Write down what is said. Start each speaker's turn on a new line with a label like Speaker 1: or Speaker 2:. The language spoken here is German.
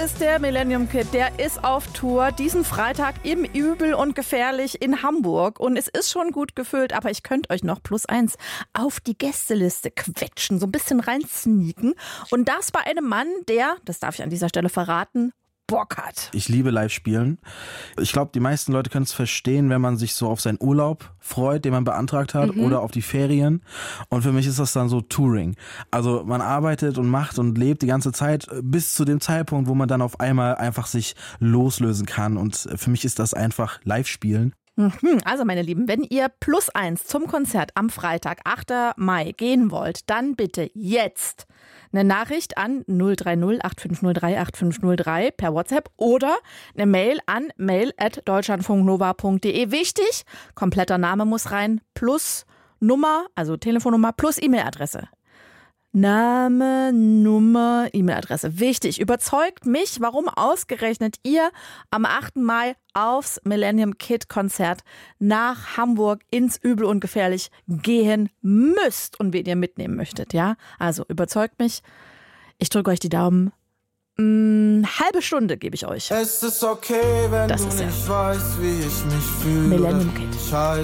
Speaker 1: ist der Millennium Kid, der ist auf Tour diesen Freitag im Übel und Gefährlich in Hamburg. Und es ist schon gut gefüllt, aber ich könnte euch noch +1 auf die Gästeliste quetschen, so ein bisschen reinsneaken. Und das bei einem Mann, der, das darf ich an dieser Stelle verraten, Bock hat.
Speaker 2: Ich liebe Live-Spielen. Ich glaube, die meisten Leute können es verstehen, wenn man sich so auf seinen Urlaub freut, den man beantragt hat, oder auf die Ferien. Und für mich ist das dann so Touring. Also man arbeitet und macht und lebt die ganze Zeit bis zu dem Zeitpunkt, wo man dann auf einmal einfach sich loslösen kann. Und für mich ist das einfach Live-Spielen.
Speaker 1: Also meine Lieben, wenn ihr +1 zum Konzert am Freitag, 8. Mai gehen wollt, dann bitte jetzt eine Nachricht an 030 8503 8503 per WhatsApp oder eine Mail an mail@deutschlandfunknova.de. Wichtig, kompletter Name muss rein, plus Nummer, also Telefonnummer, plus E-Mail-Adresse. Name, Nummer, E-Mail-Adresse. Wichtig. Überzeugt mich, warum ausgerechnet ihr am 8. Mai aufs Millennium Kid Konzert nach Hamburg ins Übel und Gefährlich gehen müsst und wen ihr mitnehmen möchtet, ja? Also überzeugt mich. Ich drücke euch die Daumen. Halbe Stunde gebe ich euch.
Speaker 3: Es ist okay, wenn
Speaker 1: das
Speaker 3: du
Speaker 1: ist
Speaker 3: nicht weißt, wie ich mich fühle.
Speaker 1: Millennium Kid.
Speaker 3: Scheiße.